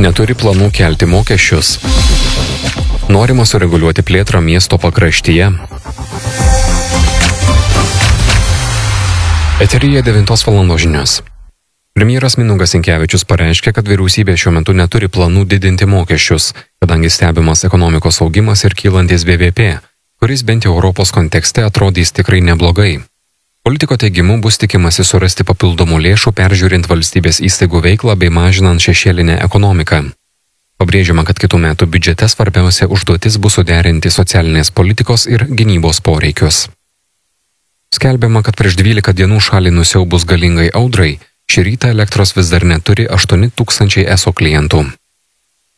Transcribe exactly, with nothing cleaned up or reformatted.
Neturi planų kelti mokesčius. Norima sureguliuoti plėtrą miesto pakraštyje. Eteryje devintos valandos žinios. Premjeras Mindaugas Sinkevičius pareiškė, kad vyriausybė šiuo metu neturi planų didinti mokesčius, kadangi stebimas ekonomikos augimas ir kylantis B V P, kuris bent jau Europos kontekste atrodys tikrai neblogai. Politiko teigimu bus tikimasi surasti papildomų lėšų peržiūrint valstybės įstaigų veiklą bei mažinant šešėlinę ekonomiką. Pabrėžiama, kad kitų metų biudžete svarbiausia užduotis bus suderinti socialinės politikos ir gynybos poreikius. Skelbiama, kad prieš dvylika dienų šalį nusiaubus galingai audrai, šį rytą elektros vis dar neturi aštuoni tūkstančiai eso klientų.